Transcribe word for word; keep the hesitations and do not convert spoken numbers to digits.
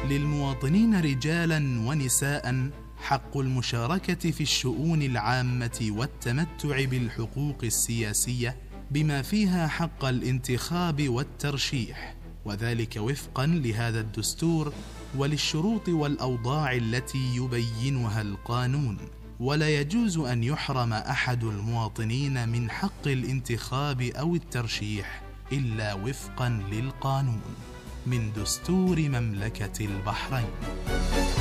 للمواطنين رجالا ونساء حق المشاركة في الشؤون العامة والتمتع بالحقوق السياسية بما فيها حق الانتخاب والترشيح، وذلك وفقا لهذا الدستور وللشروط والأوضاع التي يبينها القانون. ولا يجوز أن يحرم أحد المواطنين من حق الانتخاب أو الترشيح إلا وفقا للقانون. من دستور مملكة البحرين.